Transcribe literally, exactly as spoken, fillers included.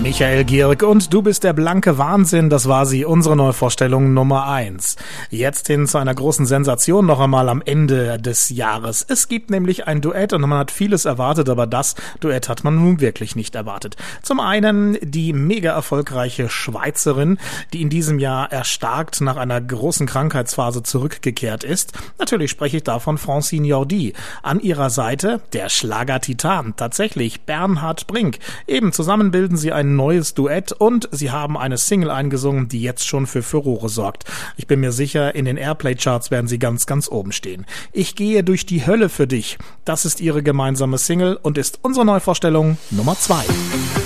Michael Gierk und Du bist der blanke Wahnsinn, das war sie, unsere Neuvorstellung Nummer eins. Jetzt hin zu einer großen Sensation noch einmal am Ende des Jahres. Es gibt nämlich ein Duett und man hat vieles erwartet, aber das Duett hat man nun wirklich nicht erwartet. Zum einen die mega erfolgreiche Schweizerin, die in diesem Jahr erstarkt nach einer großen Krankheitsphase zurückgekehrt ist. Natürlich spreche ich davon Francine Jordi. An ihrer Seite der Schlager-Titan, tatsächlich Bernhard Brink. Eben zusammen bilden sie ein neues Duett und sie haben eine Single eingesungen, die jetzt schon für Furore sorgt. Ich bin mir sicher, in den Airplay-Charts werden sie ganz, ganz oben stehen. Ich gehe durch die Hölle für dich. Das ist ihre gemeinsame Single und ist unsere Neuvorstellung Nummer zwei.